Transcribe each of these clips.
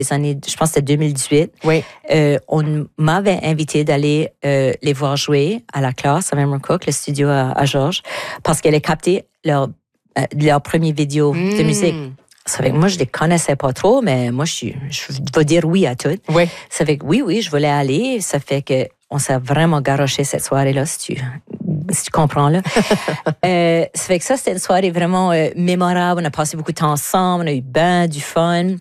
les années, je pense que c'était 2018. Oui. On m'avait invité d'aller les voir jouer à la classe à Memramcook, le studio à Georges, parce qu'elle a capté leur premier vidéo de musique. Ça fait que moi, je les connaissais pas trop, mais moi, je vais dire oui à tout. Oui. Ça fait que oui, je voulais aller. Ça fait que on s'est vraiment garoché cette soirée-là, si tu comprends, là. Ça fait que ça, c'était une soirée vraiment mémorable. On a passé beaucoup de temps ensemble. On a eu ben du fun.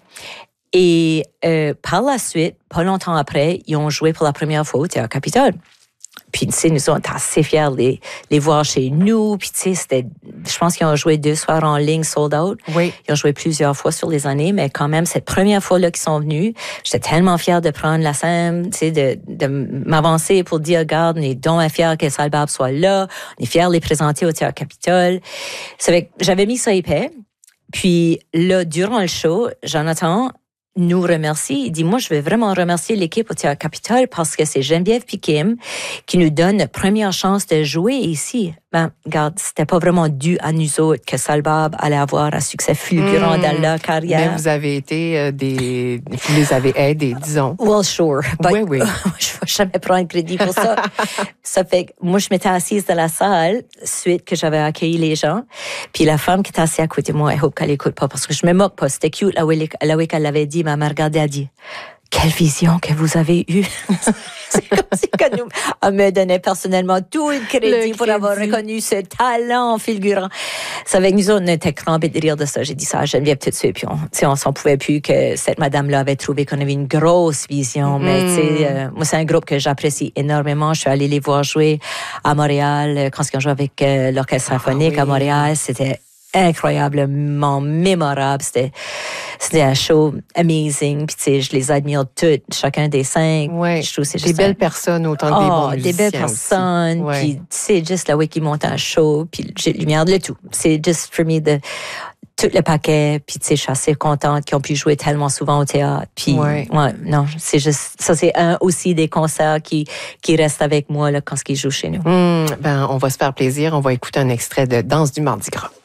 Et par la suite, pas longtemps après, ils ont joué pour la première fois au Théâtre Capitole. Puis, tu sais, nous sommes assez fiers de les voir chez nous. Puis, tu sais, je pense qu'ils ont joué 2 soirs en ligne, sold out. Oui. Ils ont joué plusieurs fois sur les années, mais quand même, cette première fois-là qu'ils sont venus, j'étais tellement fière de prendre la scène, tu sais, de m'avancer pour dire, regarde, on est donc fiers que Salbab soit là. On est fiers de les présenter au Théâtre Capitole. J'avais mis ça épais. Puis, là, durant le show, Jonathan nous remercie. Il dit, moi, je veux vraiment remercier l'équipe au Théâtre Capitole parce que c'est Geneviève puis Kim qui nous donne la première chance de jouer ici. Ben, regarde, c'était pas vraiment dû à nous autres que Salbab allait avoir un succès fulgurant dans leur carrière. Mais vous avez été vous les avez aidés, disons. Well, sure. Oui, oui. Je ne vais jamais prendre crédit pour ça. Ça fait que moi, je m'étais assise dans la salle, suite que j'avais accueilli les gens. Puis la femme qui était assise à côté de moi, I hope qu'elle écoute pas parce que je me moque pas. C'était cute, la way qu'elle l'avait dit. Ma mère regardait, elle a dit, quelle vision que vous avez eue. C'est comme si elle me donnait personnellement tout le crédit pour avoir reconnu ce talent fulgurant. Ça avec nous autres, on était crampés de rire de ça. J'ai dit ça à Geneviève tout de suite. Puis on s'en pouvait plus que cette madame-là avait trouvé qu'on avait une grosse vision. Mais tu sais, moi, c'est un groupe que j'apprécie énormément. Je suis allée les voir jouer à Montréal quand ils ont joué avec l'Orchestre symphonique à Montréal. C'était incroyablement mémorable. C'était un show amazing. Puis, tu sais, je les admire toutes, chacun des 5. Ouais. Je trouve que c'est des juste belles personnes autant que des bons musiciens. Des belles personnes. Ouais. Puis, tu sais, juste la way qu'ils montent un show. Puis, j'ai lumière de tout. C'est just for me tout le paquet. Puis, tu sais, je suis assez contente qu'ils ont pu jouer tellement souvent au théâtre. Puis, non, c'est juste, ça, c'est un aussi des concerts qui restent avec moi, là, quand ils jouent chez nous. Ben, on va se faire plaisir. On va écouter un extrait de Danse du Mardi Gras.